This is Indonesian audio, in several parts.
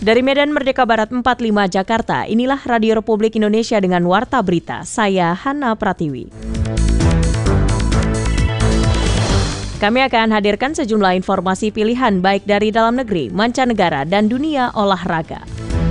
Dari Medan Merdeka Barat 45 Jakarta, inilah Radio Republik Indonesia dengan Warta Berita. Saya Hana Pratiwi. Kami akan hadirkan sejumlah informasi pilihan baik dari dalam negeri, mancanegara, dan dunia olahraga.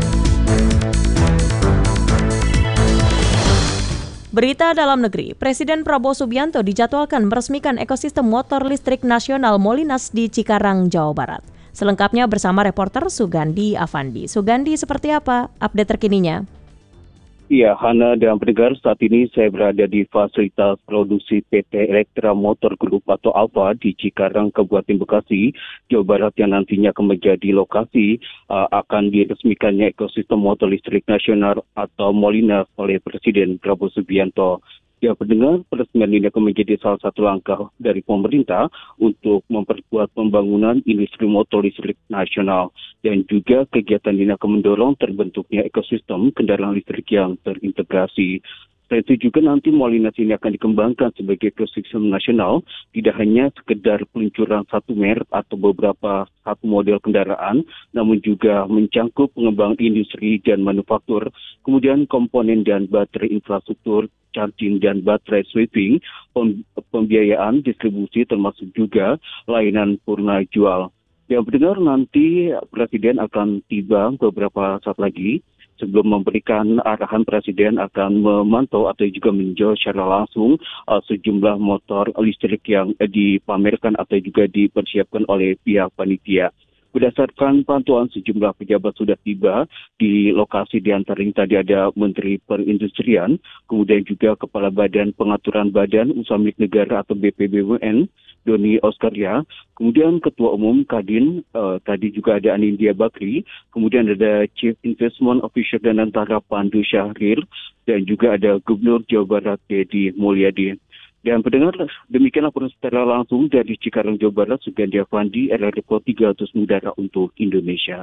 Berita dalam negeri, Presiden Prabowo Subianto dijadwalkan meresmikan ekosistem motor listrik nasional Molinas di Cikarang, Jawa Barat. Selengkapnya bersama reporter Sugandi Avandi. Sugandi, seperti apa update terkininya? Iya, Hana dan pendengar, saat ini saya berada di fasilitas produksi PT Elektra Motor Group atau Alfa di Cikarang, Kabupaten Bekasi, Jawa Barat yang nantinya akan menjadi lokasi akan diresmikannya ekosistem motor listrik nasional atau Molinas oleh Presiden Prabowo Subianto. Ya, pendengar, peresmian ini akan menjadi salah satu langkah dari pemerintah untuk memperkuat pembangunan industri motor listrik nasional. Dan juga kegiatan ini akan mendorong terbentuknya ekosistem kendaraan listrik yang terintegrasi. Selain itu juga nanti Molinas ini akan dikembangkan sebagai ekosistem nasional, tidak hanya sekedar peluncuran satu merek atau beberapa satu model kendaraan, namun juga mencangkup pengembangan industri dan manufaktur, kemudian komponen dan baterai infrastruktur, charging dan baterai swapping, pembiayaan, distribusi, termasuk juga layanan purna jual. Yang pendengar, nanti Presiden akan tiba beberapa saat lagi. Sebelum memberikan arahan, Presiden akan memantau atau juga meninjau secara langsung sejumlah motor listrik yang dipamerkan atau juga dipersiapkan oleh pihak panitia. Berdasarkan pantauan, sejumlah pejabat sudah tiba di lokasi, di antaranya tadi ada Menteri Perindustrian, kemudian juga Kepala Badan Pengaturan Badan Usaha Milik Negara atau BPBUMN, Doni Oskarya, kemudian Ketua Umum Kadin, tadi juga ada Anindya Bakri, kemudian ada Chief Investment Officer dan Antara Pandu Syahril, dan juga ada Gubernur Jawa Barat Deddy Mulyadi. Dan pendengar, demikian laporan secara langsung dari Cikarang, Jawa Barat, Sugandi Avandi, RRI Pro 300 Udara untuk Indonesia.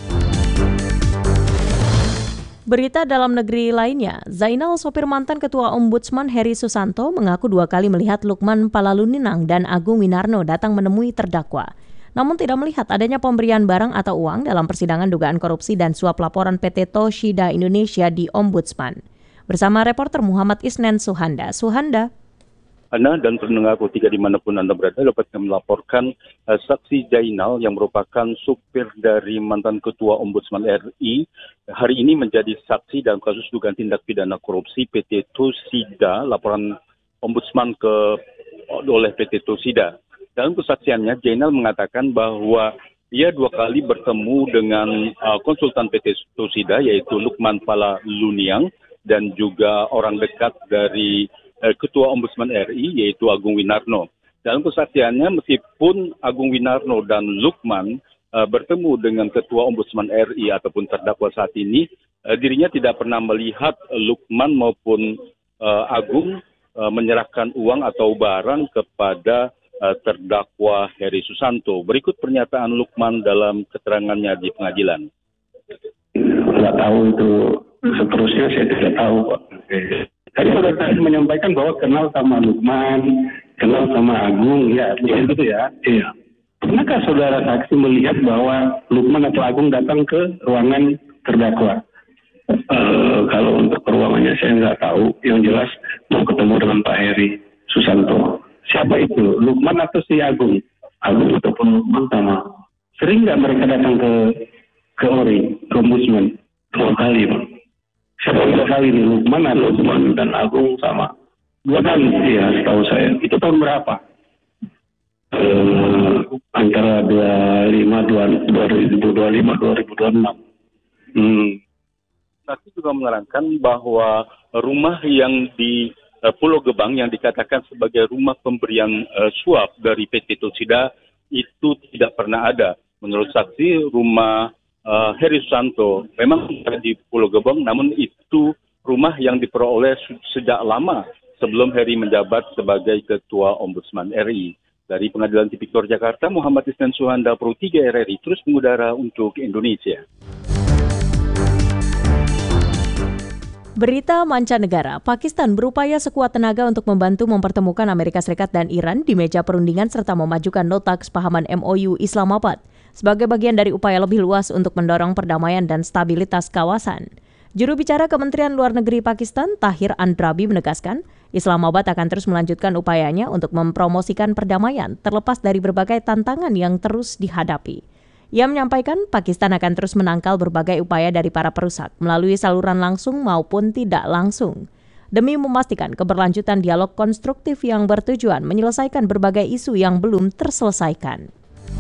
Berita dalam negeri lainnya, Zainal, sopir mantan Ketua Ombudsman Heri Susanto, mengaku 2 kali melihat Lukman Palaluninang dan Agung Winarno datang menemui terdakwa. Namun tidak melihat adanya pemberian barang atau uang dalam persidangan dugaan korupsi dan suap laporan PT Toshida Indonesia di Ombudsman. Bersama reporter Muhammad Isnen Suhanda. Anda dan pendengar Pro 3 dimanapun Anda berada dapat melaporkan saksi Zainal yang merupakan supir dari mantan Ketua Ombudsman RI hari ini menjadi saksi dalam kasus dugaan tindak pidana korupsi PT Tosida, laporan Ombudsman oleh PT Tosida. Dalam kesaksiannya, Zainal mengatakan bahwa ia 2 kali bertemu dengan konsultan PT Tosida yaitu Lukman Palaluninang dan juga orang dekat dari Ketua Ombudsman RI yaitu Agung Winarno. Dalam kesaksiannya, meskipun Agung Winarno dan Lukman bertemu dengan Ketua Ombudsman RI ataupun terdakwa saat ini, dirinya tidak pernah melihat Lukman maupun Agung menyerahkan uang atau barang kepada terdakwa Heri Susanto. Berikut pernyataan Lukman dalam keterangannya di pengadilan. Tidak tahu itu seterusnya, saya tidak tahu, Pak. Tadi saudara menyampaikan bahwa kenal sama Lukman, kenal sama Agung, ya, begitu ya. Iya. Pernahkah saudara saksi melihat bahwa Lukman atau Agung datang ke ruangan terdakwa? Kalau untuk ruangannya saya nggak tahu. Yang jelas mau ketemu dengan Pak Heri Susanto. Siapa itu? Lukman atau si Agung? Agung ataupun Lukman sama. Sering nggak mereka datang ke ORI, ke Ombudsman? 2 kali, Pak. Siapa 2 kali nih, Lukman atau Lukman dan Agung sama? 2 kali, ya, setahu saya. Itu tahun berapa? Antara 2025-2026. Saksi juga menerangkan bahwa rumah yang di Pulau Gebang yang dikatakan sebagai rumah pemberian suap dari PT Tosida itu tidak pernah ada. Menurut saksi, rumah Heri Susanto memang di Pulau Gebang, namun itu rumah yang diperoleh sejak lama sebelum Heri menjabat sebagai Ketua Ombudsman RI. Dari Pengadilan Tipikor Jakarta, Muhammad Isnen Suhanda, Pro 3 RRI, terus mengudara untuk Indonesia. Berita mancanegara, Pakistan berupaya sekuat tenaga untuk membantu mempertemukan Amerika Serikat dan Iran di meja perundingan serta memajukan nota kesepahaman MOU Islamabad. sebagai bagian dari upaya lebih luas untuk mendorong perdamaian dan stabilitas kawasan. Juru bicara Kementerian Luar Negeri Pakistan, Tahir Andrabi, menegaskan Islamabad akan terus melanjutkan upayanya untuk mempromosikan perdamaian terlepas dari berbagai tantangan yang terus dihadapi. Ia menyampaikan Pakistan akan terus menangkal berbagai upaya dari para perusak melalui saluran langsung maupun tidak langsung, demi memastikan keberlanjutan dialog konstruktif yang bertujuan menyelesaikan berbagai isu yang belum terselesaikan.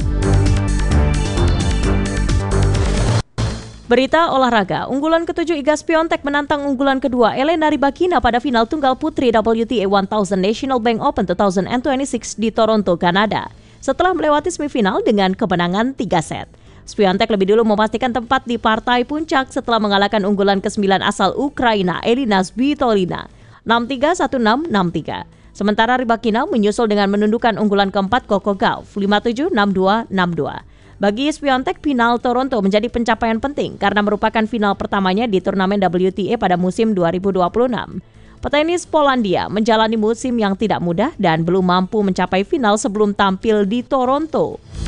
Berita olahraga, unggulan ke-7 Iga Swiatek menantang unggulan kedua Elena Rybakina pada final tunggal putri WTA 1000 National Bank Open 2026 di Toronto, Kanada. Setelah melewati semifinal dengan kemenangan 3 set. Swiatek lebih dulu memastikan tempat di partai puncak setelah mengalahkan unggulan ke-9 asal Ukraina Elina Svitolina 6-3, 1-6, 6-3. Sementara Rybakina menyusul dengan menundukkan unggulan keempat Coco Gauff 5-7, 6-2, 6-2. Bagi Swiatek, final Toronto menjadi pencapaian penting karena merupakan final pertamanya di turnamen WTA pada musim 2026. Petenis Polandia menjalani musim yang tidak mudah dan belum mampu mencapai final sebelum tampil di Toronto.